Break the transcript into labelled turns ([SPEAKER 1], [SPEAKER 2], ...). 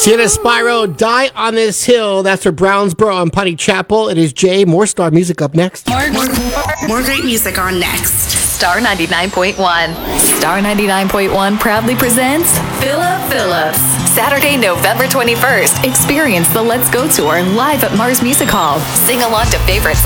[SPEAKER 1] Gina Spyro, Die on This Hill. That's for Brownsboro and Putney Chapel. It is Jay. More Star music up next.
[SPEAKER 2] More great music on next.
[SPEAKER 3] Star 99.1. Star 99.1 proudly presents Philip Phillips. Saturday, November 21st. Experience the Let's Go Tour live at Mars Music Hall. Sing along to favorite songs